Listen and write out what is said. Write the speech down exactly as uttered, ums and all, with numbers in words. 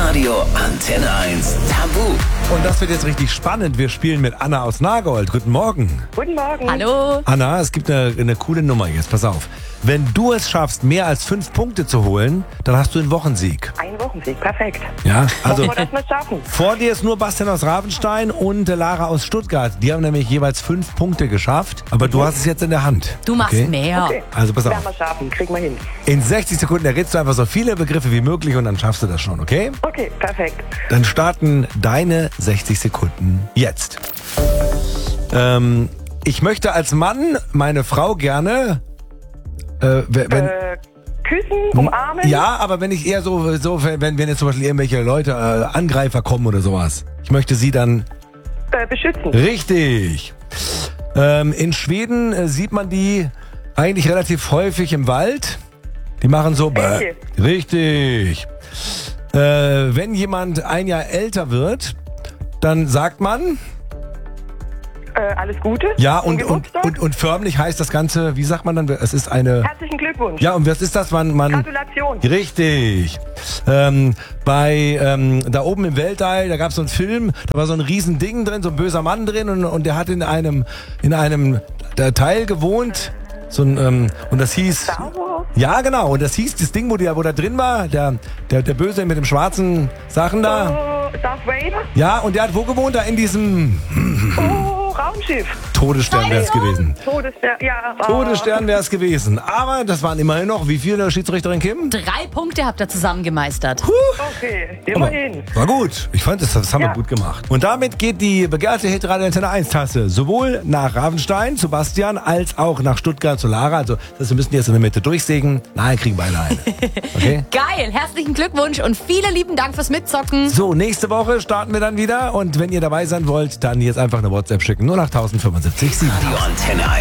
Hitradio Antenne eins Tabu. Und das wird jetzt richtig spannend. Wir spielen mit Anna aus Nagold. Guten Morgen. Guten Morgen. Hallo. Anna, es gibt eine, eine coole Nummer jetzt. Pass auf. Wenn du es schaffst, mehr als fünf Punkte zu holen, dann hast du einen Wochensieg. Ein Wochensieg, perfekt. Ja, also Hoffen wir, dass wir es schaffen. vor dir ist nur Bastian aus Ravenstein und äh, Lara aus Stuttgart. Die haben nämlich jeweils fünf Punkte geschafft. Aber du hast es jetzt in der Hand. Du machst Okay? mehr. Okay. Also pass Werden auf. wir schaffen, kriegen wir hin. In sechzig Sekunden errätst du einfach so viele Begriffe wie möglich und dann schaffst du das schon, okay? Okay, perfekt. Dann starten deine sechzig Sekunden jetzt. Ähm, ich möchte als Mann meine Frau gerne... Äh, wenn, Äh, küssen, umarmen. ja, aber wenn ich eher so, so wenn, wenn jetzt zum Beispiel irgendwelche Leute, äh, Angreifer kommen oder sowas. Ich möchte sie dann... Äh, beschützen. Richtig. Ähm, in Schweden äh, sieht man die eigentlich relativ häufig im Wald. Die machen so... Elche. Richtig. Äh, wenn jemand ein Jahr älter wird, dann sagt man... Äh, alles Gute. Ja, zum und, und, Geburtstag. und, und förmlich heißt das Ganze, wie sagt man dann? Es ist eine... Herzlichen Glückwunsch. Ja, und was ist das? Man, man, Gratulation. richtig. Ähm, bei, ähm, da oben im Weltall, da gab es so einen Film, da war so ein riesen Ding drin, so ein böser Mann drin und, und der hat in einem, in einem der Teil gewohnt. So ein, ähm, und das hieß... Star Wars? Ja, genau. Und das hieß, das Ding, wo, der, wo da drin war, der, der, der Böse mit dem schwarzen Sachen da. Oh, Darth Vader? Ja, und der hat wo gewohnt? Da in diesem Oh, Raumschiff. Todesstern wäre es gewesen. Todesstern, ja. Oh. Todesstern wäre es gewesen. Aber das waren immerhin noch, wie viele, Schiedsrichterin Kim? Drei Punkte habt ihr zusammen gemeistert. Okay, Aber immerhin. war gut. Ich fand, das, das haben Ja. wir gut gemacht. Und damit geht die begehrte Hitradio Antenne eins Tasse sowohl nach Ravenstein zu Bastian als auch nach Stuttgart zu Lara. Also das, wir müssen jetzt in der Mitte durchsägen. Nein, kriegen beide eine. Okay? Geil, herzlichen Glückwunsch und vielen lieben Dank fürs Mitzocken. So, nächste Woche starten wir dann wieder. Und wenn ihr dabei sein wollt, dann jetzt einfach eine WhatsApp schicken. null acht fünfundsiebzig sieben. Die Antenne eins.